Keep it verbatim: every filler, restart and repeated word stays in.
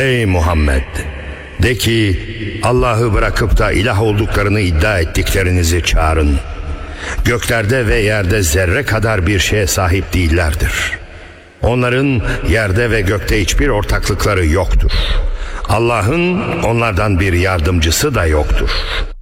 Ey Muhammed! De ki, Allah'ı bırakıp da ilah olduklarını iddia ettiklerinizi çağırın. Göklerde ve yerde zerre kadar bir şeye sahip değillerdir. Onların yerde ve gökte hiçbir ortaklıkları yoktur. Allah'ın onlardan bir yardımcısı da yoktur.